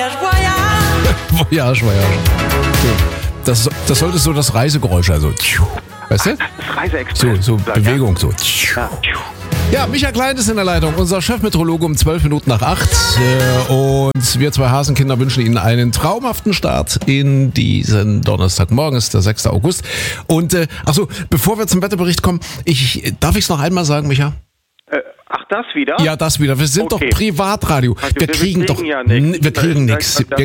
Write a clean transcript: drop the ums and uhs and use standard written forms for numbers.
Voyage. Das sollte so das Reisegeräusch, also, weißt du? Das Reiseexpress. So Bewegung, so. Ja. Ja, Micha Klein ist in der Leitung, unser Chefmeteorologe um 12 Minuten nach 8. Und wir zwei Hasenkinder wünschen Ihnen einen traumhaften Start in diesen Donnerstag. Morgen ist der 6. August. Und, bevor wir zum Wetterbericht kommen, darf ich es noch einmal sagen, Micha? Ach, das wieder? Ja, das wieder. Wir sind doch Privatradio. Also wir kriegen ja nichts. nichts.